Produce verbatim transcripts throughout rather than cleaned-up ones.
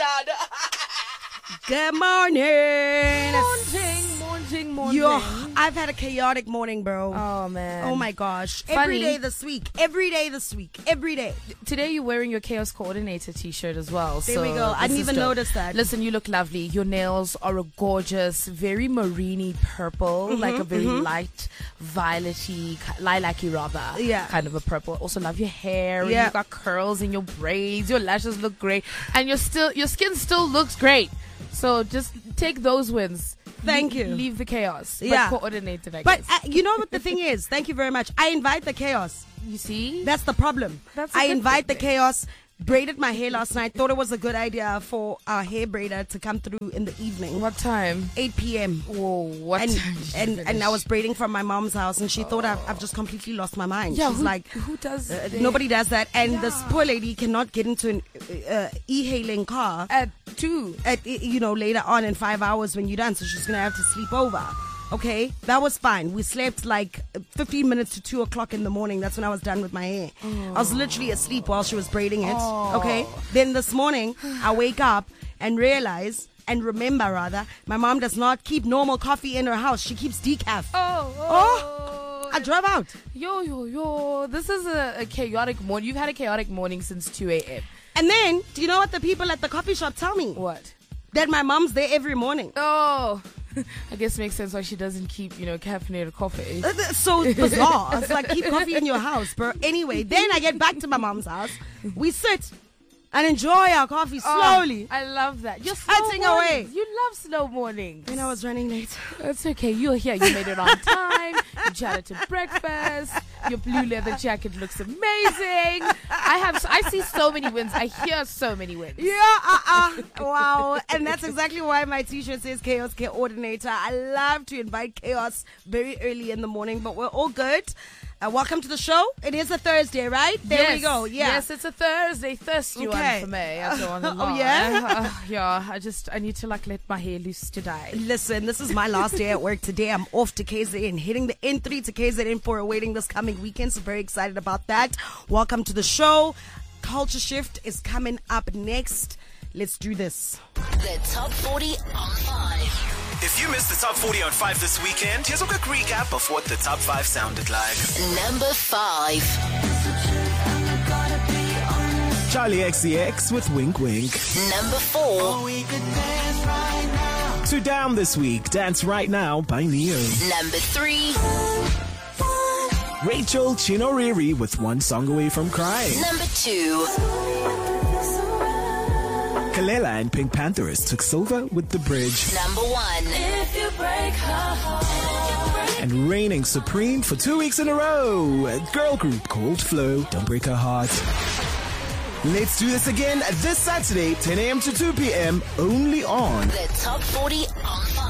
Good morning. Morning, morning, morning. Yo, I've had a chaotic morning, bro. Oh, man. Oh, my gosh. Funny. Every day this week. Every day this week. Every day. Today you're wearing your Chaos Coordinator t-shirt as well. There so we go. I this didn't is even dope. notice that. Listen, you look lovely. Your nails are a gorgeous, very mariney purple, Mm-hmm, like a very light, violety, lilac-y rather. Yeah. Kind of a purple. Also love your hair. Yeah. And you've got curls in your braids. Your lashes look great. And you're still, your skin still looks great. So just take those wins. Thank Le- you. Leave the chaos. Yeah. But coordinate it, I But guess. uh, you know what the thing is? Thank you very much. I invite the chaos. You see? That's the problem. That's a I good invite the thing. chaos. Braided my hair last night. Thought it was a good idea for our hair braider to come through in the evening. What time? eight p.m. Whoa, what and time did you and, finish? and I was braiding from my mom's house, and she thought I've, I've just completely lost my mind. Yeah, She's who, like, who does uh, their- nobody does that, and Yeah. this poor lady cannot get into an uh, e-hailing car At two. at you know later on in five hours when you're done. So she's gonna have to sleep over. Okay, that was fine. We slept like fifteen minutes to two o'clock in the morning. That's when I was done with my hair. I was literally asleep while she was braiding it. Oh. Okay, then this morning I wake up and realize and remember rather, my mom does not keep normal coffee in her house. She keeps decaf. Oh, Oh, I drove out. Yo, yo, yo. This is a, a chaotic morning. You've had a chaotic morning since two a.m. And then, do you know what the people at the coffee shop tell me? What? That my mom's there every morning. Oh, I guess it makes sense why she doesn't keep, you know, caffeinated coffee. Uh, that's so bizarre. It's like, keep coffee in your house, bro. Anyway, then I get back to my mom's house. We sit and enjoy our coffee slowly. Oh, I love that. You're slow Cutting mornings. away. You love slow mornings. And I was running late. It's okay. You're here. You made it on time. You chatted to breakfast. Your blue leather jacket looks amazing. I have. I see so many wins. I hear so many wins. Yeah, uh-uh. Wow. And that's exactly why my t-shirt says Chaos Coordinator. I love to invite chaos very early in the morning, but we're all good. Uh, welcome to the show. It is a Thursday, right? There yes. we go. Yeah. Yes, it's a Thursday, thirsty Okay. one for me. I don't want to Oh, lie. yeah? Uh, yeah. I just. I need to like let my hair loose today. Listen, this is my last day at work today. I'm off to K Z N, hitting the N three to K Z N for a waiting this coming weekend. So very excited about that. Welcome to the show. Culture Shift is coming up next. Let's do this. The Top forty on five. If you missed the Top forty on five this weekend, here's a quick recap of what the Top five sounded like. Number five. Charlie X C X with Wink Wink. Number four. Two down this week, Dance Right Now by Neo. Number three. Rachel Chinoriri with One Song Away from Crying. Number two. Kalela and Pink Panthers took silver with The Bridge. Number one. If you break her heart. And reigning supreme for two weeks in a row, a girl group called Flow, Don't Break Her Heart. Let's do this again this Saturday, ten a.m. to two p.m. only on The Top forty on five.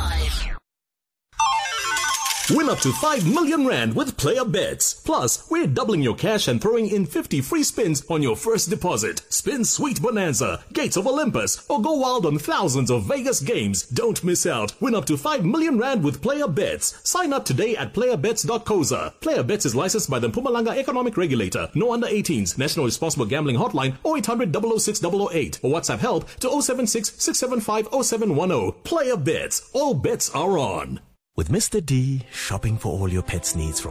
Win up to five million rand with Player Bets. Plus, we're doubling your cash and throwing in fifty free spins on your first deposit. Spin Sweet Bonanza, Gates of Olympus, or go wild on thousands of Vegas games. Don't miss out. Win up to five million rand with Player Bets. Sign up today at player bets dot co za. Player Bets is licensed by the Mpumalanga Economic Regulator. No under eighteens. National Responsible Gambling Hotline oh eight hundred, double oh six, double oh eight or WhatsApp help to oh seven six, six seven five, oh seven one oh. Player Bets. All bets are on. With Mister D, shopping for all your pets' needs from